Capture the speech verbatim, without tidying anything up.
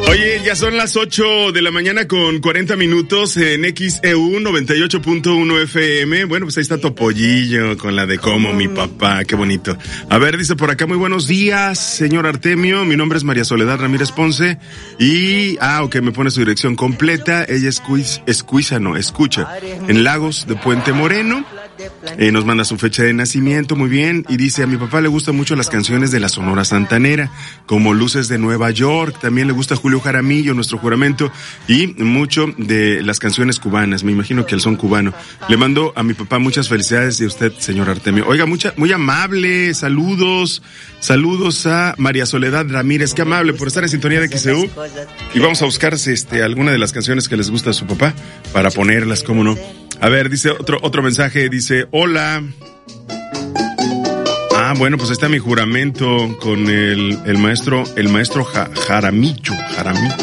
Oye, ya son las ocho de la mañana con cuarenta minutos en X E U noventa y ocho punto uno F M. Bueno, pues ahí está Topollillo con la de Como mi papá, qué bonito. A ver, dice por acá, muy buenos días, señor Artemio. Mi nombre es María Soledad Ramírez Ponce y, ah, ok, me pone su dirección completa. Ella es cuis, escuiza, no, escucha, en Lagos de Puente Moreno. Eh, nos manda su fecha de nacimiento, muy bien, y dice, a mi papá le gustan mucho las canciones de la Sonora Santanera, como Luces de Nueva York, también le gusta Julio Jaramillo, Nuestro Juramento, y mucho de las canciones cubanas, me imagino que el son cubano. Le mando a mi papá muchas felicidades de usted, señor Artemio. Oiga, mucha, muy amable, saludos, saludos a María Soledad Ramírez, qué amable por estar en sintonía de X E U, y vamos a buscar este, alguna de las canciones que les gusta a su papá, para ponerlas, cómo no. A ver, dice otro otro mensaje, dice, hola. Ah, bueno, pues está mi juramento con el, el maestro, el maestro ja, Jaramillo, Jaramillo.